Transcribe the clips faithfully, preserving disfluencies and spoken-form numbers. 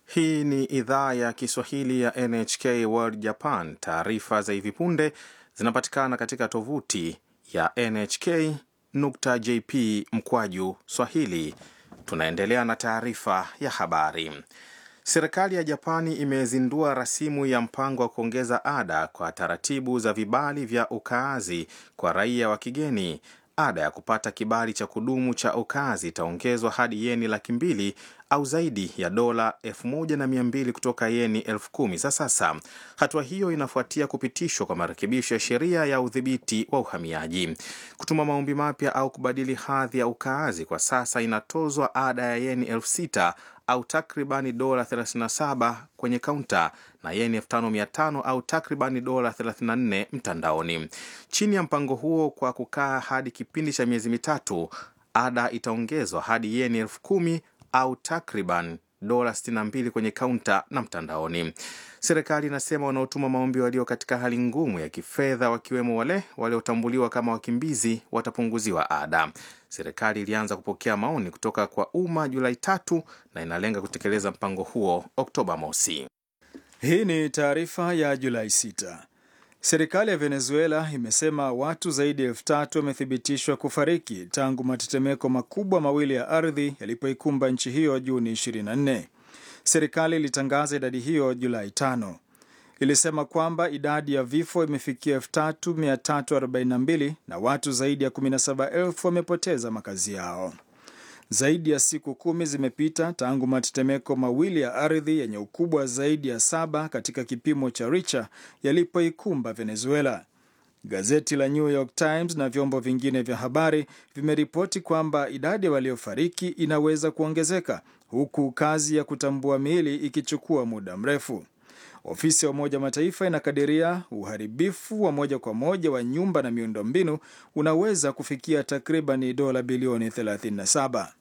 Hii ni idhaa ya Kiswahili ya N H K World Japan. Taarifa za hivi punde zinapatikana katika tovuti ya N H K nukta J P mkwaju Swahili. Tunaendelea na taarifa ya habari. Serikali ya Japani imezindua rasimu ya mpango wa kuongeza ada kwa taratibu za vibali vya ukaazi kwa raia wa kigeni. Ada ya kupata kibali cha kudumu cha ukaazi itaongezwa hadi yeni laki mbili au zaidi ya dola elfu moja na mia mbili kutoka yeni elfu kumi za sasa. Hatua hiyo inafuatia kupitishwa kwa marekebisho ya sheria ya udhibiti wa uhamiaji. Kutuma maombi mapya au kubadili hadhi ya ukaazi kwa sasa inatozwa ada ya yeni elfu sita au takribani dola thelathini na saba kwenye kaunta na yeni elfu tano mia tano au takribani dola thelathini na nne mtandaoni. Chini ya mpango huo, kwa kukaa hadi kipindi cha miezi mitatu, ada itaongezwa hadi yeni elfu kumi au takriban dola sitini na mbili kwenye kaunta na mtandaoni. Serikali inasema wanaotuma maombi walio katika hali ngumu ya kifedha, wakiwemo wale waliotambuliwa kama wakimbizi, watapunguziwa ada. Serikali ilianza kupokea maoni kutoka kwa umma Julai tatu na inalenga kutekeleza mpango huo Oktoba mosi. Hii ni taarifa ya Julai sita. Serikali ya Venezuela imesema watu zaidi ya elfu tatu wamethibitishwa kufariki tangu matetemeko makubwa mawili ya ardhi yalipoikumba nchi hiyo Juni ishirini na nne. Serikali ilitangaza idadi hiyo Julai tano. Ilisema kwamba idadi ya vifo imefikia elfu tatu mia tatu arobaini na mbili na watu zaidi ya kumi na saba elfu wamepoteza makazi yao. Zaidi ya siku kumi zimepita tangu matetemeko mawili ya ardhi yenye ukubwa zaidi ya saba katika kipimo cha Richter yalipoikumba Venezuela. Gazeti la New York Times na vyombo vingine vya habari vimeripoti kwamba idadi ya waliofariki inaweza kuongezeka, huku kazi ya kutambua miili ikichukua muda mrefu. Ofisi ya Umoja Mataifa inakadiria uharibifu wa moja kwa moja wa nyumba na miundombinu unaweza kufikia takriban dola bilioni thelathini na saba.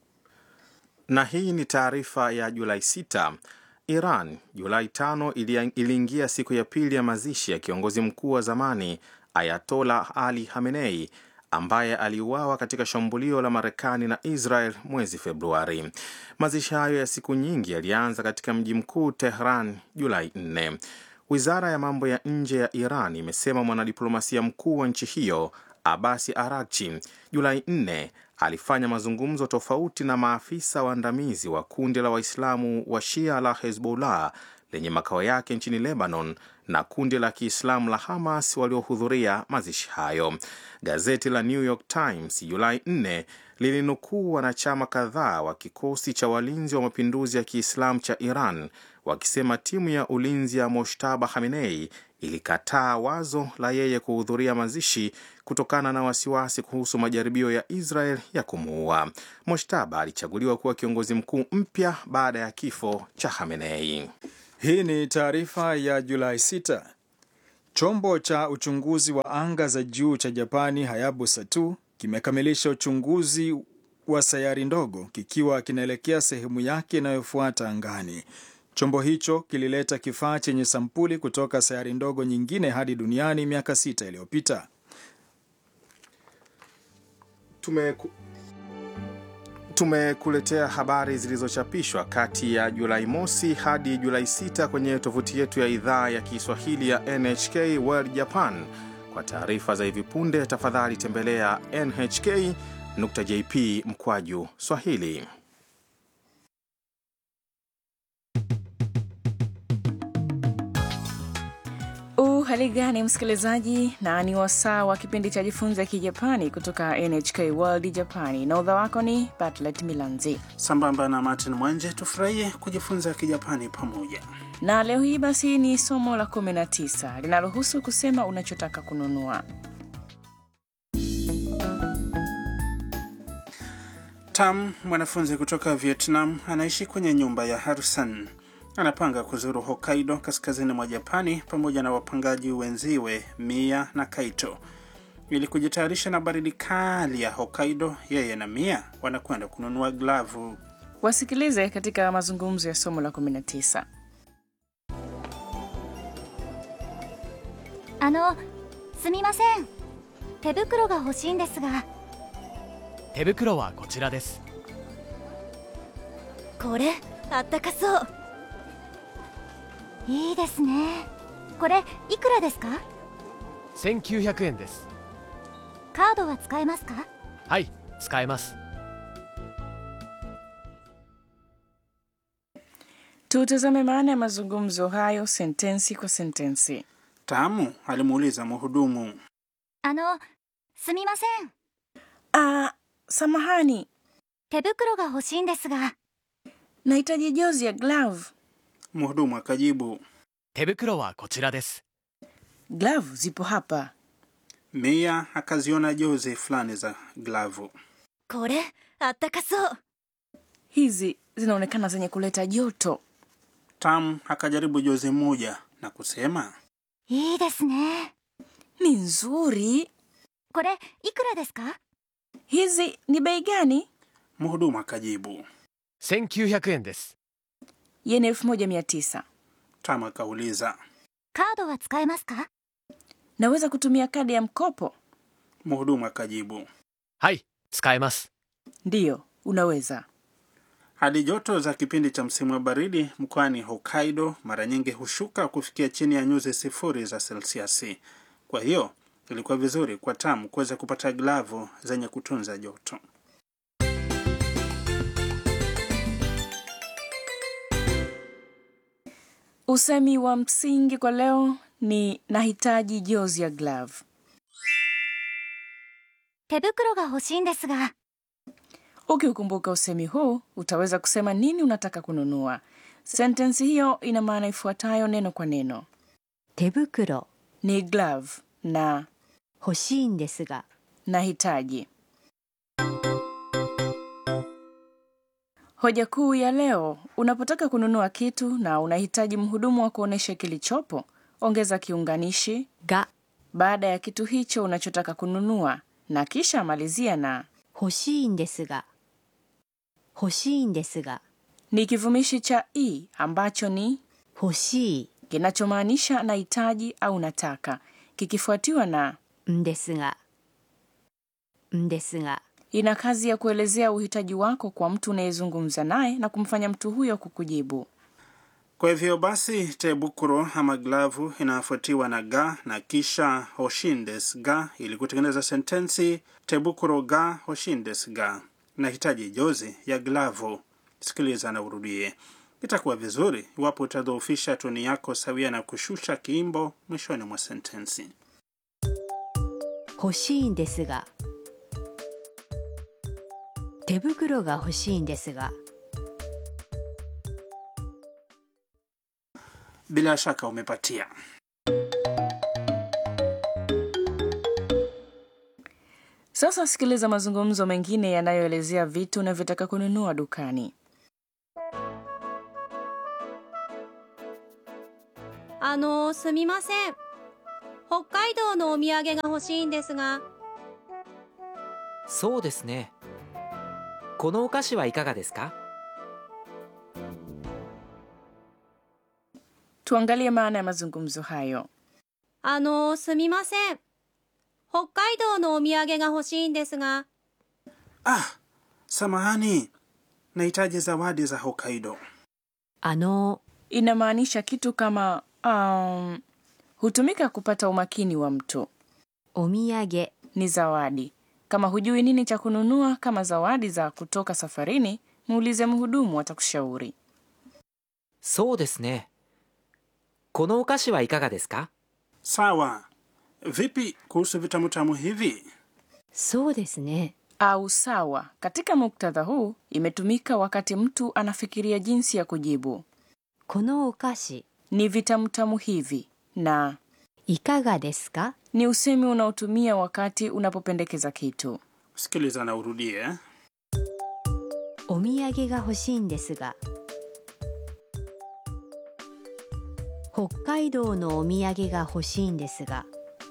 Na hii ni taarifa ya Julai sita. Iran Julai tano iliingia siku ya pili ya mazishi ya kiongozi mkuu wa zamani Ayatollah Ali Khamenei ambaye aliuawa katika shambulio la Marekani na Israel mwezi Februari. Mazishi hayo ya siku nyingi yalianza katika mji mkuu Tehran Julai nne. Wizara ya mambo ya nje ya Iran imesema mwanadiplomasia mkuu wa nchi hiyo Abbas Araghchi Julai nne alifanya mazungumzo tofauti na maafisa waandamizi wa kundi la Waislamu wa Shia la Hezbollah lenye makao yake nchini Lebanon na kundi la Kiislamu la Hamas waliohudhuria mazishi hayo. Gazeti la New York Times Julai nne lilinukuu wanachama kadhaa wa kikosi cha walinzi wa mapinduzi ya Kiislamu cha Iran wakisema timu ya ulinzi ya Mojtaba Khamenei ilikataa wazo la yeye kuhudhuria mazishi kutokana na wasiwasi kuhusu majaribio ya Israel ya kumuua. Mojtaba alichaguliwa kuwa kiongozi mkuu mpya baada ya kifo cha Khamenei. Hii ni taarifa ya Julai sita. Chombo cha uchunguzi wa anga za juu cha Japani Hayabusa mbili kimekamilisha uchunguzi wa sayari ndogo kikiwa kinaelekea sehemu yake inayofuata angani. Chombo hicho kilileta kifaa chenye sampuli kutoka sayari ndogo nyingine hadi duniani miaka sita iliyopita. Tumeku... Tumekuletea habari zilizochapishwa kati ya Julai mosi hadi Julai sita kwenye tovuti yetu ya idhaa ya Kiswahili ya N H K World Japan. Kwa taarifa za hivi punde, tafadhali tembelea N H K nukta J P mkwaju Swahili. Hali gani msikilizaji, na ni wasaa wa kipindi cha Jifunze Kijapani kutoka N H K World Japani, na udha wako ni Bartlett Milanzi sambamba na Martin Mwanje. Tufurahie kujifunza Kijapani pamoja. Na leo hii basi ni somo la kumi na tisa linalohusu kusema unachotaka kununua. Tam, mwanafunzi kutoka Vietnam, anaishi kwenye nyumba ya Harusan. Anapanga kuzuru Hokkaido kaskazini mwa Japani pamoja na wapangaji wenziwe Mia na Kaito. Ili kujitayarisha na baridi kali ya Hokkaido, yeye na Mia wanakwenda kununua glavu. Wasikilize katika mazungumzo ya somo la kumi na tisa. Ano, sumimasen. Tebukuro ga hoshii desu ga. Tebukuro wa kochira desu. Kore, attakasou. いいですね。これいくらですか？ せんきゅうひゃくえんです。 カードは使えますか？ はい、使えます。 Tutazame maana ya mazungumzo hayo sentensi kwa sentensi. Tamu alimuuliza mhudumu. あの、すみません。 Ah, samahani, 手袋が欲しいんですが。 nahitaji jozi ya glove. Mhudumu akajibu. 手袋はこちらです。 Glove zipo hapa. Mia akaziona jozi fulani za glavu. これ、あったかそう。 Hizi zinaonekana zenye kuleta joto. Tamu akajaribu jozi moja na kusema. いいですね。 Ni nzuri. これいくらですか？ Hizi ni bei gani? Mhudumu akajibu. せんきゅうひゃくえんです。 Yen elfu moja mia tisa. Tamu akauliza. カードは使えますか？ Naweza kutumia kadi ya mkopo? Mhudumu akajibu. はい、使えます。 Ndiyo, unaweza. Hadi joto za kipindi cha msimu wa baridi mkoani Hokkaido mara nyingi hushuka kufikia chini ya nyuzi sifuri za selsiasi. Kwa hiyo ilikuwa vizuri kwa Tamu kuweza kupata glavu zenye kutunza joto. Usemi wa msingi kwa leo ni nahitaji jozi ya glove. 手袋が欲しいんですが。 Ukiukumbuka usemi huu, utaweza kusema nini unataka kununua. Sentensi hiyo ina maana ifuatayo neno kwa neno. 手袋 Ni glove na 欲しいんですが nahitaji. Hoja kuu ya leo, unapotaka kununua kitu na unahitaji mhudumu wa kuonesha kilichopo, ongeza kiunganishi が baada ya kitu hicho unachotaka kununua na kisha malizia na 欲しいんですが欲しいんですが ni kivumishi cha i ambacho ni 欲しい kinachomaanisha nahitaji au nataka, kikifuatiwa na んですがんですが ina kazi ya kuelezea uhitaji wako kwa mtu unayezungumza naye na kumfanya mtu huyo kukujibu. Kwa hivyo basi tebukuro ama glavu inafuatiwa na ga na kisha hoshindes ga ili kutengeneza sentensi tebukuro ga hoshindes ga. Nahitaji jozi ya glavu. Sikiliza na urudie. Itakuwa vizuri iwapo utadhoofisha toni yako sawia na kushusha kiimbo mwishoni mwa sentensi. 欲しいんですが手袋が欲しいんですが Bila shaka umepatia. Sasa sikiliza mazungumzo mengine yanayoelezea vitu unavyotaka kununua dukani. あの、すみません。北海道のお土産が欲しいんですが。 そうですね。このお菓子はいかがですか？ Tuangalie maana ya mazungumzo hayo. あの、すみません。北海道のお土産が欲しいんですが。 Ah, samahani. Nahitaji zawadi za Hokkaido. あの Inamaanisha kitu kama um, hutumika kupata umakini wa mtu. お土産 Ni zawadi. Kama hujui nini cha kununua kama zawadi za kutoka safarini, muulize mhudumu atakushauri. そうですね。このお菓子はいかがですか？ Sawa. Vipi kuhusu vitamu tamu hivi? そうですね Au sawa, katika muktadha huu imetumika wakati mtu anafikiria jinsi ya kujibu. このお菓子 Ni vitamu tamu hivi na いかがですか ni usemi unaotumia wakati unapopendekeza kitu. Sikiliza na urudie. お土産が欲しいんですが北海道のお土産が欲しいんですが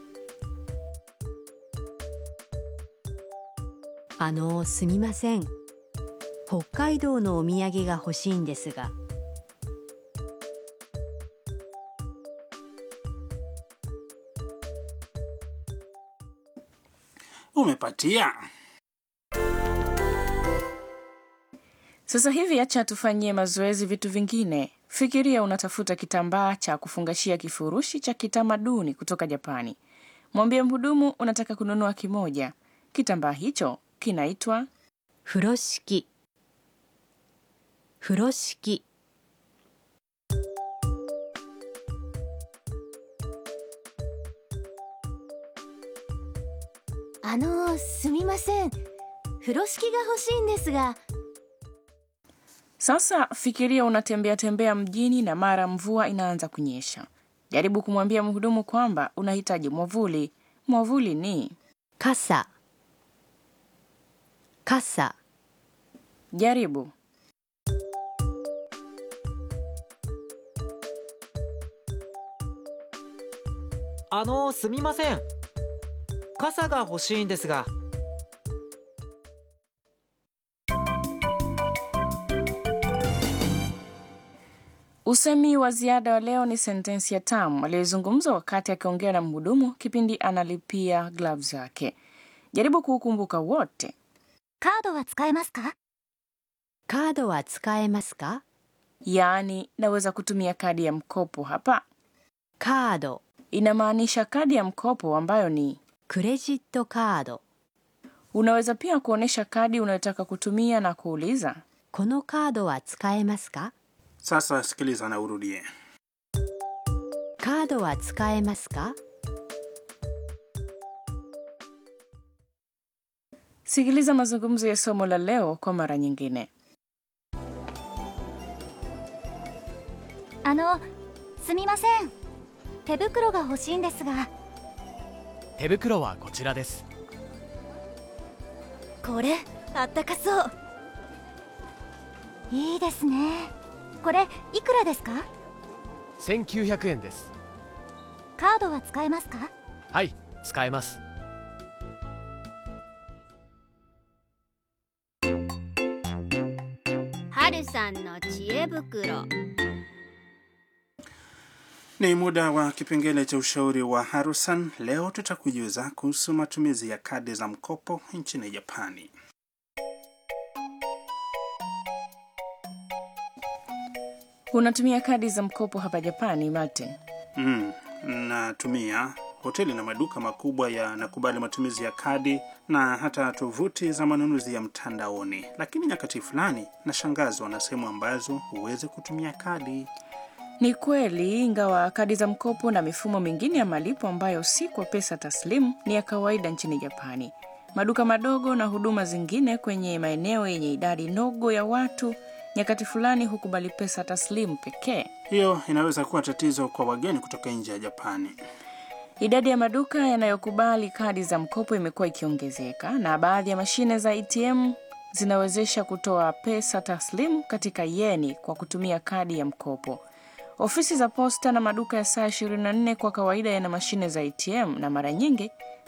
あのすみません北海道のお土産が欲しいんですが Umepatia. Sasa hivi acha tufanyie mazoezi vitu vingine. Fikiria unatafuta kitambaa cha kufungashia kifurushi cha kitamaduni kutoka Japani. Mwambie mhudumu unataka kununua kimoja. Kitambaa hicho kinaitwa 風呂敷風呂敷あのすみません風呂敷が欲しいんですが Sasa fikiria unatembea tembea mjini na mara mvua inaanza kunyesha. Jaribu kumwambia mhudumu kwamba unahitaji mwavuli. Mwavuli ni 傘傘 jaribu. あのすみません。傘が欲しいんですが。 Usemi wa ziada wa leo ni sentensi ya Tam aliyezungumza wakati akiongea na mhudumu kipindi analipia gloves zake. Jaribu kuukumbuka wote. カードは使えますかカードは使えますか Yaani, naweza kutumia kadi ya mkopo hapa. カード Inamaanisha kadi ya mkopo ambayo ni クレジットカード unaweza pia kuonesha kadi unayotaka kutumia na kuuliza このカードは使えますか Sasa sikiliza na urudie. カードは使えますか Sikiliza mazungumzo ya somo la leo kwa mara nyingine. あのすみません手袋が欲しいんですが手袋はこちらです。 これあったかそういいですねこれいくらですかせんきゅうひゃくえんです。 カードは使えますかはい、使えます。 はるさんの知恵袋 Ni muda wa kipengele cha ushauri wa Harusan. Leo tutakujuza kuhusu matumizi ya kadi za mkopo nchini Japani. Unatumia kadi za mkopo hapa Japani, Martin? Mm, natumia. Hoteli na maduka makubwa yanakubali matumizi ya kadi na hata tovuti za manunuzi ya mtandaoni. Lakini nyakati fulani nashangazwa na sehemu ambazo huwezi kutumia kadi. Ni kweli, ingawa kadi za mkopo na mifumo mingine ya malipo ambayo si kwa pesa taslimu ni ya kawaida nchini Japani. Maduka madogo na huduma zingine kwenye maeneo yenye idadi ndogo ya watu nyakati fulani hukubali pesa taslimu pekee. Hiyo inaweza kuwa tatizo kwa wageni kutoka nje ya Japani. Idadi ya maduka yanayokubali kadi za mkopo imekuwa ikiongezeka na baadhi ya mashine za A T M zinawezesha kutoa pesa taslimu katika yeni kwa kutumia kadi ya mkopo. Ofisi za posta na maduka ya saa ishirini na nne kwa kawaida yana mashine za A T M na mara nyingi